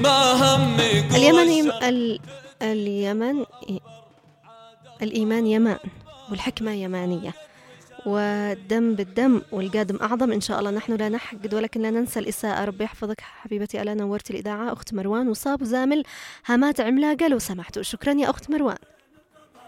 ما همك اليمن الإيمان يمان، والحكمة يمانية، والدم بالدم والقادم أعظم. إن شاء الله نحن لا نحقد ولكن لا ننسى الإساءة. ربي يحفظك حبيبتي. ألا نورتي الإذاعة أخت مروان. وصاب زامل هامات عملاقة لو سمحتوا. شكرا يا أخت مروان.